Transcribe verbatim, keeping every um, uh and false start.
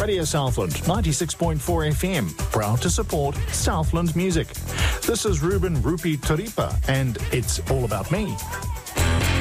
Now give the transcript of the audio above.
Radio Southland, ninety-six point four F M, proud to support Southland music. This is Ruben Rupi Turipa, and it's all about me.